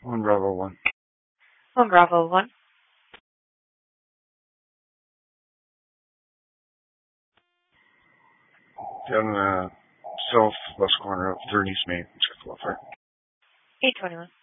One Bravo 1. 1 Bravo 1. Down southwest corner of 3rd East Main. Check the welfare. 821.